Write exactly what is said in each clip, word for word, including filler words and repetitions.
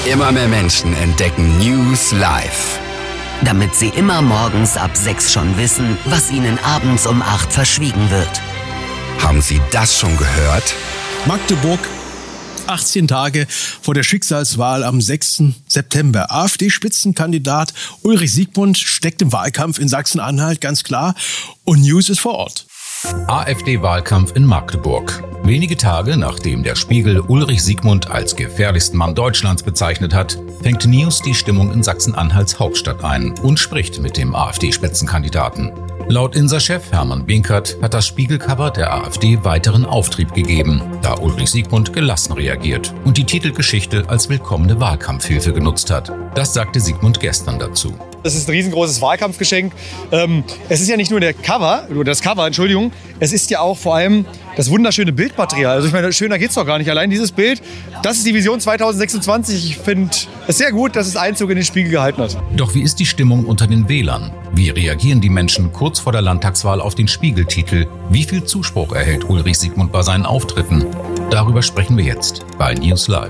Immer mehr Menschen entdecken News Live. Damit sie immer morgens ab sechs schon wissen, was ihnen abends um acht verschwiegen wird. Haben Sie das schon gehört? Magdeburg, achtzehn Tage vor der Schicksalswahl am sechsten September. AfD-Spitzenkandidat Ulrich Siegmund steckt im Wahlkampf in Sachsen-Anhalt, ganz klar. Und News ist vor Ort. AfD-Wahlkampf in Magdeburg. Wenige Tage nachdem der Spiegel Ulrich Siegmund als gefährlichsten Mann Deutschlands bezeichnet hat, fängt News die Stimmung in Sachsen-Anhalts Hauptstadt ein und spricht mit dem AfD-Spitzenkandidaten. Laut Insa-Chef Hermann Binkert hat das Spiegelcover der AfD weiteren Auftrieb gegeben, da Ulrich Siegmund gelassen reagiert und die Titelgeschichte als willkommene Wahlkampfhilfe genutzt hat. Das sagte Siegmund gestern dazu. Das ist ein riesengroßes Wahlkampfgeschenk. Ähm, es ist ja nicht nur der Cover, nur das Cover, Entschuldigung, es ist ja auch vor allem das wunderschöne Bildmaterial. Also ich meine, schöner geht's doch gar nicht. Allein dieses Bild, das ist die Vision zwanzig sechsundzwanzig. Ich finde es sehr gut, dass es Einzug in den Spiegel gehalten hat. Doch wie ist die Stimmung unter den Wählern? Wie reagieren die Menschen kurz vor der Landtagswahl auf den Spiegeltitel? Wie viel Zuspruch erhält Ulrich Siegmund bei seinen Auftritten? Darüber sprechen wir jetzt bei News Live.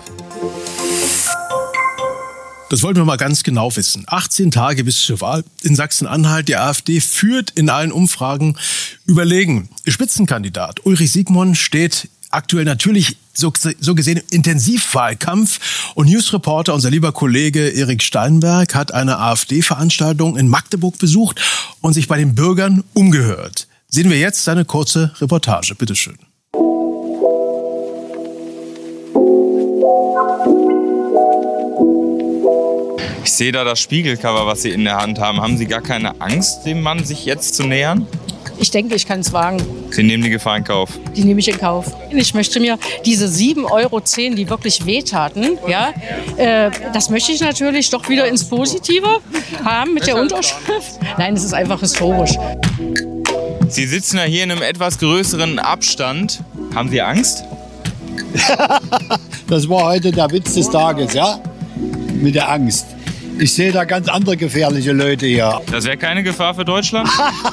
Das wollten wir mal ganz genau wissen. achtzehn Tage bis zur Wahl in Sachsen-Anhalt. Die AfD führt in allen Umfragen überlegen. Spitzenkandidat Ulrich Siegmund steht aktuell natürlich so, so gesehen im Intensivwahlkampf. Und Newsreporter, unser lieber Kollege Erik Steinberg, hat eine AfD-Veranstaltung in Magdeburg besucht und sich bei den Bürgern umgehört. Sehen wir jetzt seine kurze Reportage. Bitte schön. Ich sehe da das Spiegelcover, was Sie in der Hand haben. Haben Sie gar keine Angst, dem Mann sich jetzt zu nähern? Ich denke, ich kann es wagen. Sie nehmen die Gefahr in Kauf? Die nehme ich in Kauf. Ich möchte mir diese sieben Euro zehn, die wirklich wehtaten, ja, äh, das möchte ich natürlich doch wieder ins Positive haben mit der Unterschrift. Nein, es ist einfach historisch. Sie sitzen ja hier in einem etwas größeren Abstand. Haben Sie Angst? Das war heute der Witz des Tages, ja? Mit der Angst. Ich sehe da ganz andere gefährliche Leute hier. Das wäre keine Gefahr für Deutschland?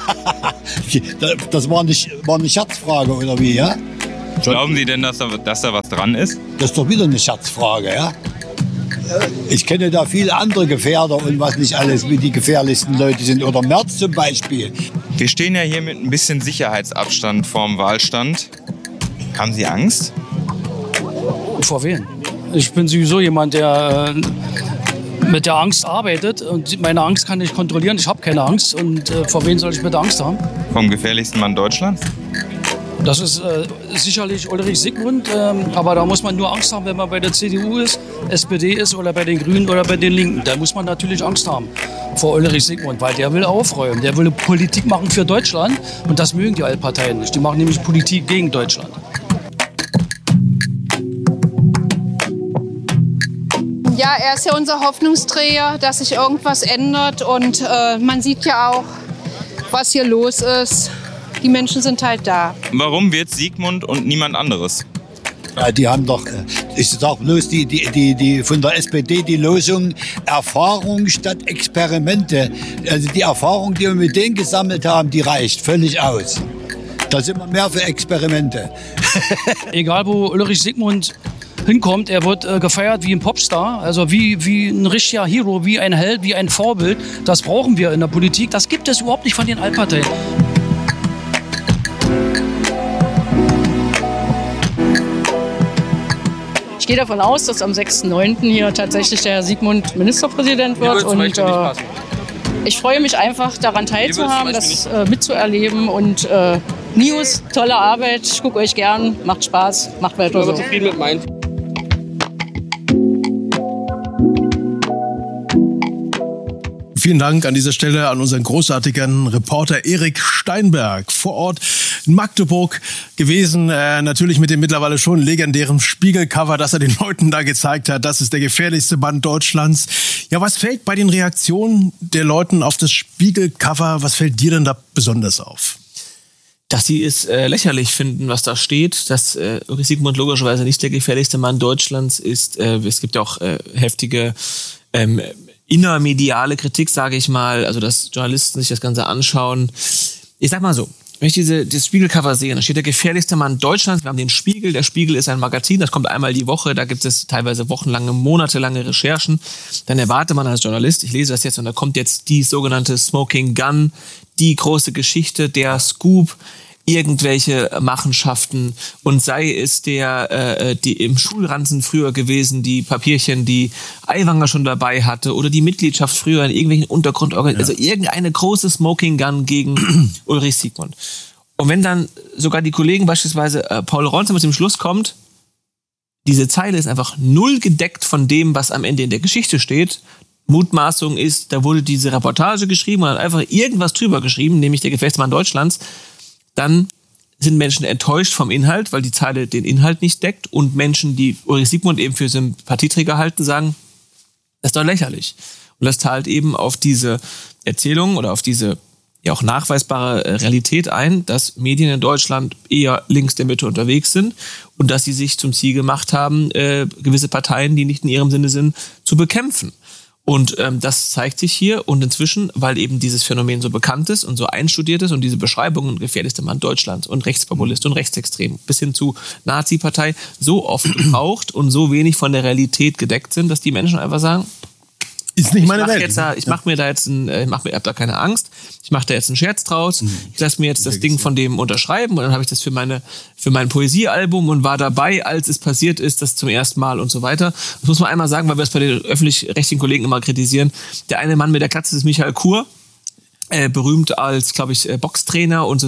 Das war, nicht, war eine Scherzfrage, oder wie, ja? Glauben Sie denn, dass da, dass da was dran ist? Das ist doch wieder eine Scherzfrage, ja? Ich kenne da viele andere Gefährder und was nicht alles, wie die gefährlichsten Leute sind. Oder Merz zum Beispiel. Wir stehen ja hier mit ein bisschen Sicherheitsabstand vorm Wahlstand. Haben Sie Angst? Vor wen? Ich bin sowieso jemand, der äh, mit der Angst arbeitet. Und meine Angst kann ich kontrollieren. Ich habe keine Angst. Und äh, vor wen soll ich bitte Angst haben? Vom gefährlichsten Mann Deutschlands? Das ist äh, sicherlich Ulrich Siegmund. Ähm, aber da muss man nur Angst haben, wenn man bei der C D U ist, S P D ist oder bei den Grünen oder bei den Linken. Da muss man natürlich Angst haben vor Ulrich Siegmund, weil der will aufräumen. Der will Politik machen für Deutschland. Und das mögen die Altparteien nicht. Die machen nämlich Politik gegen Deutschland. Ja, er ist ja unser Hoffnungsträger, dass sich irgendwas ändert. Und äh, man sieht ja auch, was hier los ist. Die Menschen sind halt da. Warum wird Siegmund und niemand anderes? Ja, die haben doch, ich sag bloß, die, die, die, die von der S P D die Losung Erfahrung statt Experimente. Also die Erfahrung, die wir mit denen gesammelt haben, die reicht völlig aus. Da sind wir mehr für Experimente. Egal, wo Ulrich Siegmund hinkommt, er wird äh, gefeiert wie ein Popstar, also wie, wie ein richtiger Hero, wie ein Held, wie ein Vorbild. Das brauchen wir in der Politik. Das gibt es überhaupt nicht von den Altparteien. Ich gehe davon aus, dass am sechsten neunten hier tatsächlich der Herr Siegmund Ministerpräsident wird. Und äh, ich freue mich einfach, daran teilzuhaben, das äh, mitzuerleben. Und äh, News, tolle Arbeit, ich gucke euch gern, macht Spaß, macht weiter so. Zufrieden mit meinen. Vielen Dank an dieser Stelle an unseren großartigen Reporter Erik Steinberg, vor Ort in Magdeburg gewesen. Äh, natürlich mit dem mittlerweile schon legendären Spiegelcover, das er den Leuten da gezeigt hat. Das ist der gefährlichste Mann Deutschlands. Ja, was fällt bei den Reaktionen der Leuten auf das Spiegelcover, was fällt dir denn da besonders auf? Dass sie es äh, lächerlich finden, was da steht, dass äh, Ulrich Siegmund logischerweise nicht der gefährlichste Mann Deutschlands ist. Äh, es gibt ja auch äh, heftige ähm, innermediale Kritik, sage ich mal, also dass Journalisten sich das Ganze anschauen. Ich sag mal so, wenn ich diese, dieses Spiegelcover sehe, da steht der gefährlichste Mann Deutschlands. Wir haben den Spiegel. Der Spiegel ist ein Magazin, das kommt einmal die Woche. Da gibt es teilweise wochenlange, monatelange Recherchen. Dann erwartet man als Journalist, ich lese das jetzt und da kommt jetzt die sogenannte Smoking Gun, die große Geschichte, der Scoop, irgendwelche Machenschaften und sei es der, äh, die im Schulranzen früher gewesen, die Papierchen, die Aiwanger schon dabei hatte oder die Mitgliedschaft früher in irgendwelchen Untergrundorganisationen, ja. Also irgendeine große Smoking Gun gegen Ulrich Siegmund. Und wenn dann sogar die Kollegen beispielsweise äh, Paul Ronsheimer mit dem Schluss kommt, diese Zeile ist einfach null gedeckt von dem, was am Ende in der Geschichte steht. Mutmaßung ist, da wurde diese Reportage geschrieben und hat einfach irgendwas drüber geschrieben, nämlich der gefährlichste Mann Deutschlands. Dann sind Menschen enttäuscht vom Inhalt, weil die Zeile den Inhalt nicht deckt und Menschen, die Ulrich Siegmund eben für Sympathieträger halten, sagen, das ist doch lächerlich. Und das zahlt eben auf diese Erzählung oder auf diese ja auch nachweisbare Realität ein, dass Medien in Deutschland eher links der Mitte unterwegs sind und dass sie sich zum Ziel gemacht haben, äh, gewisse Parteien, die nicht in ihrem Sinne sind, zu bekämpfen. Und ähm, das zeigt sich hier und inzwischen, weil eben dieses Phänomen so bekannt ist und so einstudiert ist und diese Beschreibungen gefährlichste Mann Deutschlands und Rechtspopulist und Rechtsextrem bis hin zu Nazi-Partei so oft gebraucht und so wenig von der Realität gedeckt sind, dass die Menschen einfach sagen, ist nicht meine ich mach Welt. Jetzt da, ich mache mir da jetzt ein, ich mach mir, ich hab da keine Angst. Ich mache da jetzt einen Scherz draus. Ich lasse mir jetzt das Ding von dem unterschreiben und dann habe ich das für meine für mein Poesiealbum und war dabei, als es passiert ist, das zum ersten Mal und so weiter. Das muss man einmal sagen, weil wir es bei den öffentlich-rechtlichen Kollegen immer kritisieren. Der eine Mann mit der Katze ist Michael Kur. Äh, berühmt als, glaube ich, Boxtrainer und so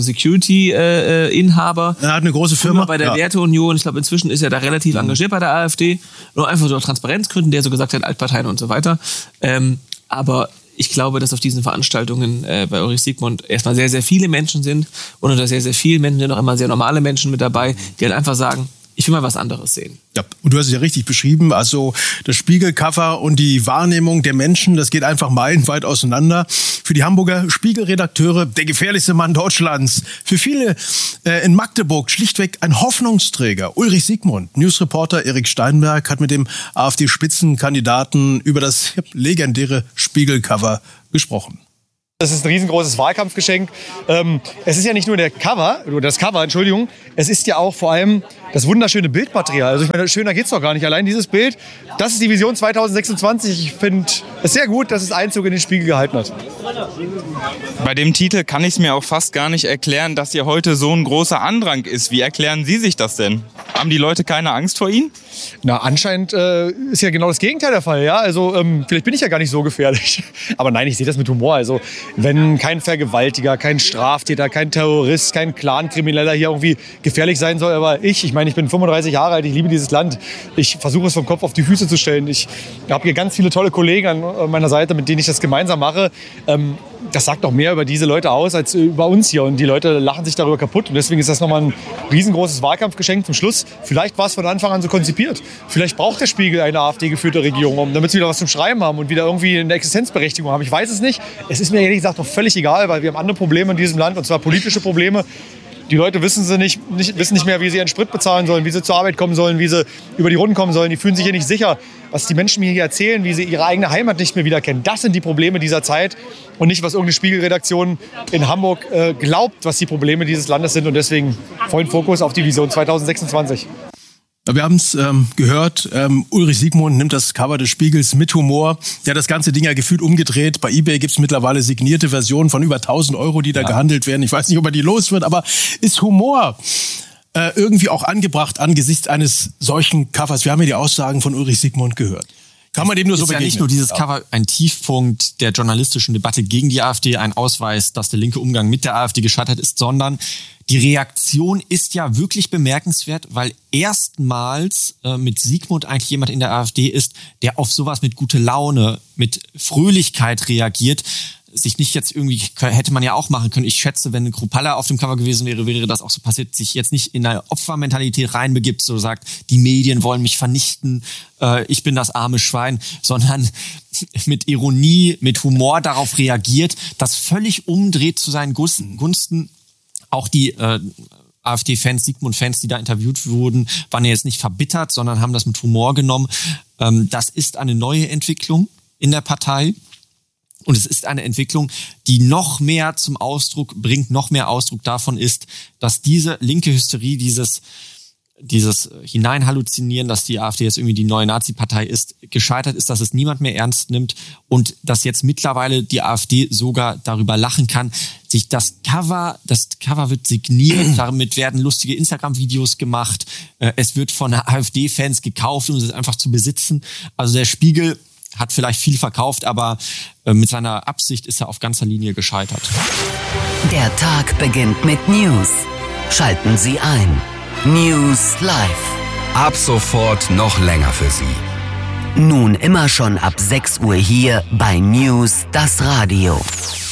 Security-Inhaber. Äh, er hat eine große Firma. Früher bei der ja. Werteunion. Ich glaube, inzwischen ist er da relativ mhm. engagiert bei der AfD. Nur einfach so Transparenzgründen, der so gesagt hat, Altparteien und so weiter. Ähm, aber ich glaube, dass auf diesen Veranstaltungen äh, bei Ulrich Siegmund erstmal sehr, sehr viele Menschen sind und unter sehr, sehr vielen Menschen sind auch immer sehr normale Menschen mit dabei, die halt einfach sagen, ich will mal was anderes sehen. Ja, und du hast es ja richtig beschrieben, also das Spiegelcover und die Wahrnehmung der Menschen, das geht einfach meilenweit auseinander. Für die Hamburger Spiegelredakteure der gefährlichste Mann Deutschlands. Für viele äh, in Magdeburg schlichtweg ein Hoffnungsträger. Ulrich Siegmund, Newsreporter Erik Steinberg hat mit dem AfD-Spitzenkandidaten über das legendäre Spiegelcover gesprochen. Das ist ein riesengroßes Wahlkampfgeschenk. Ähm, es ist ja nicht nur der Cover, oder das Cover, Entschuldigung, es ist ja auch vor allem das wunderschöne Bildmaterial. Also ich meine, schöner geht's doch gar nicht. Allein dieses Bild, das ist die Vision zwanzig sechsundzwanzig. Ich finde es sehr gut, dass es Einzug in den Spiegel gehalten hat. Bei dem Titel kann ich es mir auch fast gar nicht erklären, dass hier heute so ein großer Andrang ist. Wie erklären Sie sich das denn? Haben die Leute keine Angst vor Ihnen? Na, anscheinend äh, ist ja genau das Gegenteil der Fall. Ja? Also ähm, vielleicht bin ich ja gar nicht so gefährlich. Aber nein, ich sehe das mit Humor. Also wenn kein Vergewaltiger, kein Straftäter, kein Terrorist, kein Clan-Krimineller hier irgendwie gefährlich sein soll, aber ich, ich meine, ich bin fünfunddreißig Jahre alt, ich liebe dieses Land. Ich versuche es vom Kopf auf die Füße zu stellen. Ich habe hier ganz viele tolle Kollegen an meiner Seite, mit denen ich das gemeinsam mache. Ähm, das sagt doch mehr über diese Leute aus, als über uns hier. Und die Leute lachen sich darüber kaputt. Und deswegen ist das nochmal ein riesengroßes Wahlkampfgeschenk zum Schluss. Vielleicht war es von Anfang an so konzipiert. Vielleicht braucht der Spiegel eine AfD-geführte Regierung, um, damit sie wieder was zum Schreiben haben und wieder irgendwie eine Existenzberechtigung haben. Ich weiß es nicht. Es ist mir ehrlich gesagt doch völlig egal, weil wir haben andere Probleme in diesem Land, und zwar politische Probleme. Die Leute wissen, sie nicht, nicht, wissen nicht mehr, wie sie ihren Sprit bezahlen sollen, wie sie zur Arbeit kommen sollen, wie sie über die Runden kommen sollen. Die fühlen sich hier nicht sicher. Was die Menschen mir hier erzählen, wie sie ihre eigene Heimat nicht mehr wiederkennen, das sind die Probleme dieser Zeit und nicht, was irgendeine Spiegelredaktion in Hamburg äh, glaubt, was die Probleme dieses Landes sind. Und deswegen vollen Fokus auf die Vision zwanzig sechsundzwanzig. Wir haben es ähm, gehört, ähm, Ulrich Siegmund nimmt das Cover des Spiegels mit Humor. Ja, das ganze Ding ja gefühlt umgedreht. Bei eBay gibt's mittlerweile signierte Versionen von über tausend Euro, die da ja. gehandelt werden. Ich weiß nicht, ob er die los wird, aber ist Humor äh, irgendwie auch angebracht angesichts eines solchen Covers? Wir haben ja die Aussagen von Ulrich Siegmund gehört. Kann man dem nur so begegnen? Ist ja nicht nur dieses Cover ein Tiefpunkt der journalistischen Debatte gegen die AfD, ein Ausweis, dass der linke Umgang mit der AfD gescheitert ist, sondern die Reaktion ist ja wirklich bemerkenswert, weil erstmals äh, mit Siegmund eigentlich jemand in der AfD ist, der auf sowas mit gute Laune, mit Fröhlichkeit reagiert. Sich nicht jetzt irgendwie, hätte man ja auch machen können. Ich schätze, wenn eine Kruppalla auf dem Cover gewesen wäre, wäre das auch so passiert, sich jetzt nicht in eine Opfermentalität reinbegibt, so sagt, die Medien wollen mich vernichten, äh, ich bin das arme Schwein, sondern mit Ironie, mit Humor darauf reagiert, das völlig umdreht zu seinen Gunsten. Auch die äh, AfD-Fans, Siegmund-Fans, die da interviewt wurden, waren ja jetzt nicht verbittert, sondern haben das mit Humor genommen. Ähm, das ist eine neue Entwicklung in der Partei. Und es ist eine Entwicklung, die noch mehr zum Ausdruck bringt, noch mehr Ausdruck davon ist, dass diese linke Hysterie, dieses dieses Hineinhalluzinieren, dass die AfD jetzt irgendwie die neue Nazi-Partei ist, gescheitert ist, dass es niemand mehr ernst nimmt und dass jetzt mittlerweile die AfD sogar darüber lachen kann, sich das Cover, das Cover wird signiert, damit werden lustige Instagram-Videos gemacht, es wird von AfD-Fans gekauft, um es einfach zu besitzen. Also der Spiegel hat vielleicht viel verkauft, aber mit seiner Absicht ist er auf ganzer Linie gescheitert. Der Tag beginnt mit News. Schalten Sie ein. News Live. Ab sofort noch länger für Sie. Nun immer schon ab sechs Uhr hier bei News das Radio.